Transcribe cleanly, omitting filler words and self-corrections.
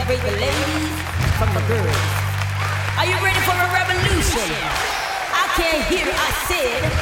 separate the ladies from the girls. Are you ready for a revolution? I can't hear, I said.